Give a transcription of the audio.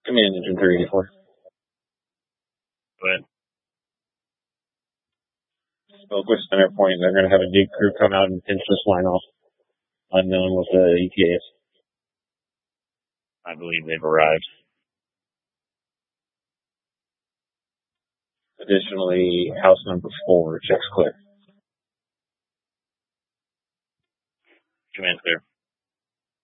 Command Engine 384. But Spoke with Centerpoint. They're going to have a dig crew come out and finish this line off. Unknown what the ETA is. I believe they've arrived. Additionally, house number 4 checks clear. Command clear.